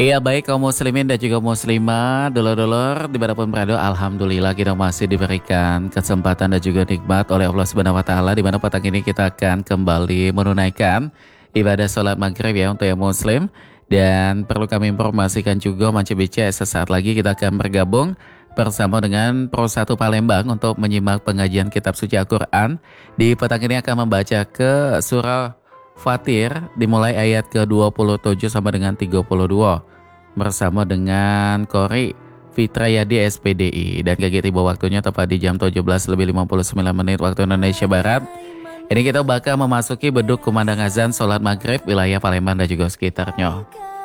Iya baik kaum muslimin dan juga muslimah, dulur-dulur dimanapun berada, alhamdulillah kita masih diberikan kesempatan dan juga nikmat oleh Allah Subhanahu Wa Taala di mana petang ini kita akan kembali menunaikan ibadah sholat maghrib ya untuk yang muslim. Dan perlu kami informasikan juga Manci BC sesaat lagi kita akan bergabung bersama dengan Pro 1 Palembang untuk menyimak pengajian kitab suci Al-Quran. Di petang ini akan membaca ke surah Fatir dimulai ayat ke-27 sampai dengan 32 bersama dengan Kori Fitrayadi SPDI, dan kayak tiba waktunya tepat di jam 17:59 waktu Indonesia Barat. Ini kita bakal memasuki beduk kumandang azan sholat maghrib wilayah Palembang dan juga sekitarnya.